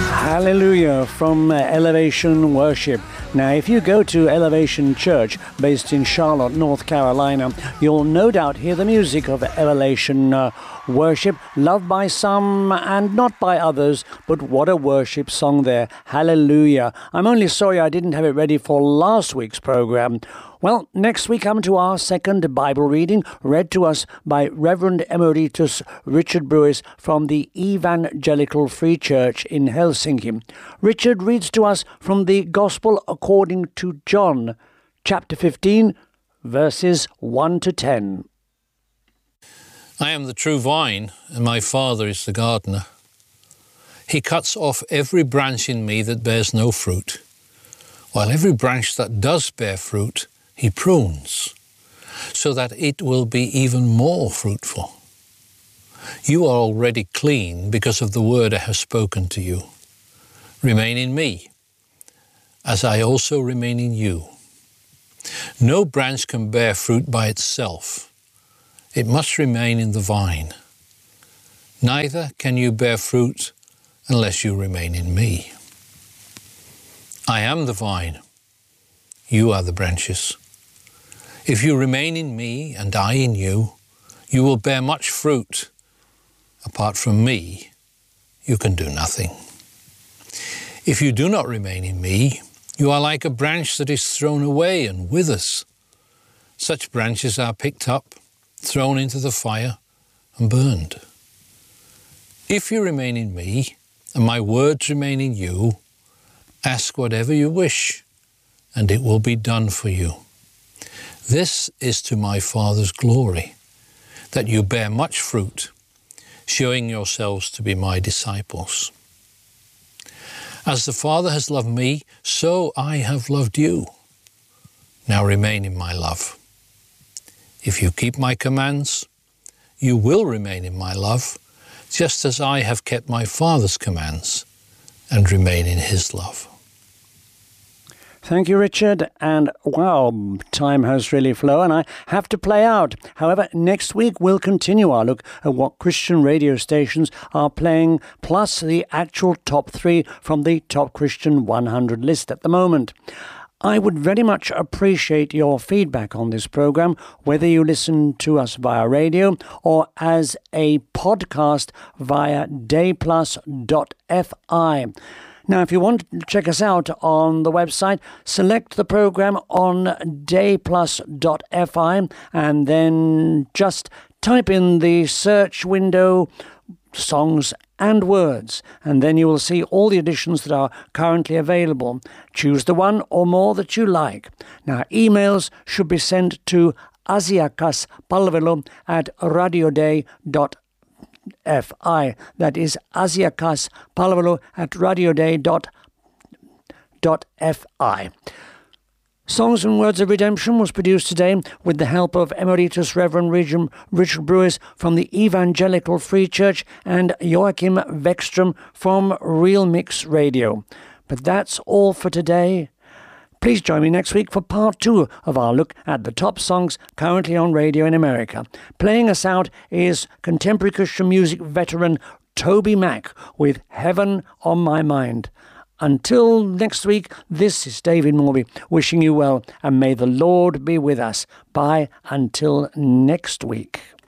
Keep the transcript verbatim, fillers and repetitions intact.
Hallelujah from uh, Elevation Worship. Now, if you go to Elevation Church, based in Charlotte, North Carolina, you'll no doubt hear the music of Elevation uh, Worship, loved by some and not by others, but what a worship song there. Hallelujah. I'm only sorry I didn't have it ready for last week's program. Well, next we come to our second Bible reading, read to us by Reverend Emeritus Richard Brewis from the Evangelical Free Church in Helsinki. Richard reads to us from the Gospel according to John, chapter fifteen, verses one to ten. I am the true vine, and my Father is the gardener. He cuts off every branch in me that bears no fruit, while every branch that does bear fruit, he prunes, so that it will be even more fruitful. You are already clean because of the word I have spoken to you. Remain in me, as I also remain in you. No branch can bear fruit by itself. It must remain in the vine. Neither can you bear fruit unless you remain in me. I am the vine. You are the branches. If you remain in me and I in you, you will bear much fruit. Apart from me, you can do nothing. If you do not remain in me, you are like a branch that is thrown away and withers. Such branches are picked up, thrown into the fire, and burned. If you remain in me, and my words remain in you, ask whatever you wish, and it will be done for you. This is to my Father's glory, that you bear much fruit, showing yourselves to be my disciples. As the Father has loved me, so I have loved you. Now remain in my love. If you keep my commands, you will remain in my love, just as I have kept my Father's commands and remain in his love. Thank you, Richard. And wow, time has really flown. I have to play out. However, next week we'll continue our look at what Christian radio stations are playing, plus the actual top three from the Top Christian one hundred list at the moment. I would very much appreciate your feedback on this program, whether you listen to us via radio or as a podcast via day plus dot f i. Now, if you want to check us out on the website, select the program on day plus dot f i and then just type in the search window songs and words, and then you will see all the editions that are currently available. Choose the one or more that you like. Now, emails should be sent to asiakaspalvelu at radioday dot f i. That is asiakaspalvelu at radioday dot f i. Songs and Words of Redemption was produced today with the help of Emeritus Reverend Richard Brewis from the Evangelical Free Church and Joachim Vekstrom from Real Mix Radio. But that's all for today. Please join me next week for part two of our look at the top songs currently on radio in America. Playing us out is contemporary Christian music veteran Toby Mac with Heaven on My Mind. Until next week, this is David Morby wishing you well, and may the Lord be with us. Bye until next week.